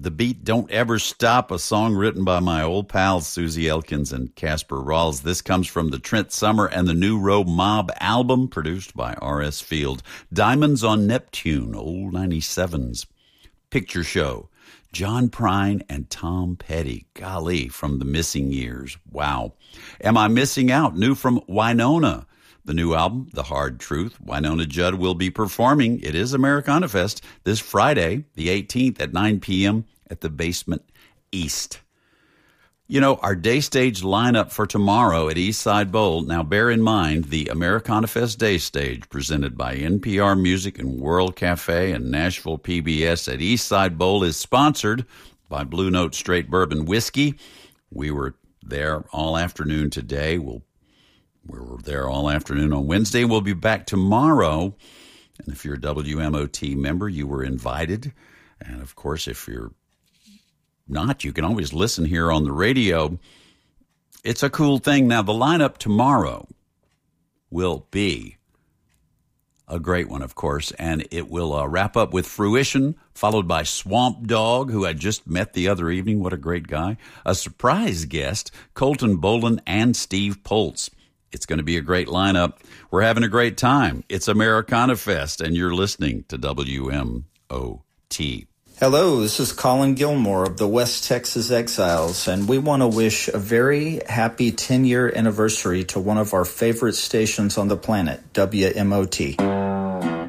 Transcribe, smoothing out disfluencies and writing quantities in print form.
The Beat Don't Ever Stop, a song written by my old pals Susie Elkins and Casper Rawls. This comes from the Trent Summer and the New Row Mob album, produced by R.S. Field. Diamonds on Neptune, old 97s. Picture Show, John Prine and Tom Petty. Golly, from the Missing Years. Wow. Am I Missing Out? New from Wynonna. The new album, The Hard Truth. Wynonna Judd will be performing. It is Americana Fest this Friday, the 18th at 9 p.m. at the Basement East. You know, our day stage lineup for tomorrow at Eastside Bowl. Now, bear in mind, the Americana Fest day stage presented by NPR Music and World Cafe and Nashville PBS at Eastside Bowl is sponsored by Blue Note Straight Bourbon Whiskey. We were there all afternoon today. We were there all afternoon on Wednesday. We'll be back tomorrow. And if you're a WMOT member, you were invited. And, of course, if you're not, you can always listen here on the radio. It's a cool thing. Now, the lineup tomorrow will be a great one, of course, and it will wrap up with Fruition, followed by Swamp Dogg, who I just met the other evening. What a great guy. A surprise guest, Colton Bolan and Steve Poltz. It's going to be a great lineup. We're having a great time. It's Americana Fest, and you're listening to WMOT. Hello, this is Colin Gilmore of the West Texas Exiles, and we want to wish a very happy 10-year anniversary to one of our favorite stations on the planet, WMOT.